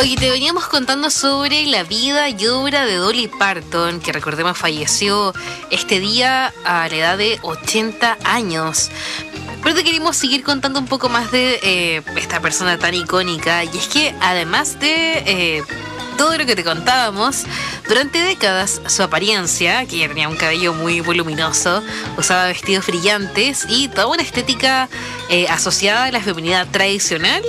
Oye, te veníamos contando sobre la vida y obra de Dolly Parton, que recordemos falleció este día a la edad de 80 años. Pero te queremos seguir contando un poco más de esta persona tan icónica. Y es que además de todo lo que te contábamos, durante décadas su apariencia, que ella tenía un cabello muy voluminoso, usaba vestidos brillantes y toda una estética asociada a la feminidad tradicional,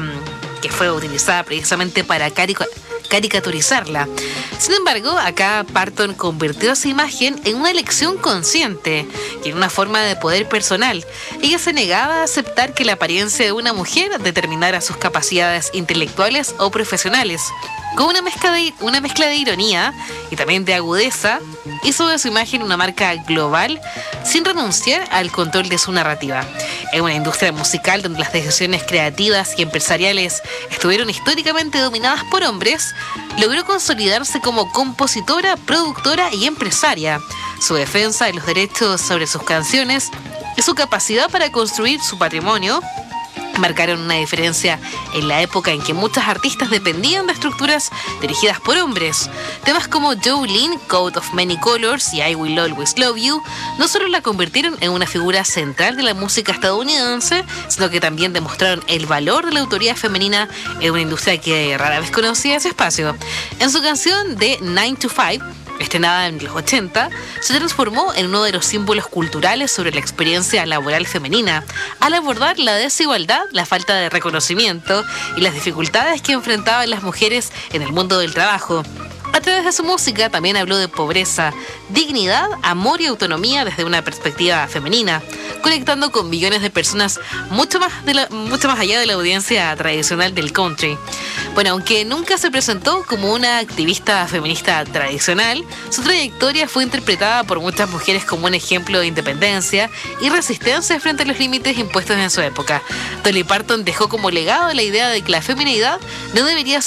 que fue utilizada precisamente para caricaturizarla. Sin embargo, acá Parton convirtió esa imagen en una elección consciente y en una forma de poder personal. Ella se negaba a aceptar que la apariencia de una mujer determinara sus capacidades intelectuales o profesionales. Con una mezcla de ironía y también de agudeza, hizo de su imagen una marca global sin renunciar al control de su narrativa. En una industria musical donde las decisiones creativas y empresariales estuvieron históricamente dominadas por hombres, logró consolidarse como compositora, productora y empresaria. Su defensa de los derechos sobre sus canciones y su capacidad para construir su patrimonio marcaron una diferencia en la época en que muchas artistas dependían de estructuras dirigidas por hombres. Temas como Jolene, Coat of Many Colors y I Will Always Love You no solo la convirtieron en una figura central de la música estadounidense, sino que también demostraron el valor de la autoría femenina en una industria que rara vez conocía ese espacio. En su canción de 9 to 5, estrenada en los 80, se transformó en uno de los símbolos culturales sobre la experiencia laboral femenina, al abordar la desigualdad, la falta de reconocimiento y las dificultades que enfrentaban las mujeres en el mundo del trabajo. A través de su música también habló de pobreza, dignidad, amor y autonomía desde una perspectiva femenina, conectando con millones de personas mucho más allá de la audiencia tradicional del country. Bueno, aunque nunca se presentó como una activista feminista tradicional, su trayectoria fue interpretada por muchas mujeres como un ejemplo de independencia y resistencia frente a los límites impuestos en su época. Dolly Parton dejó como legado la idea de que la feminidad no debería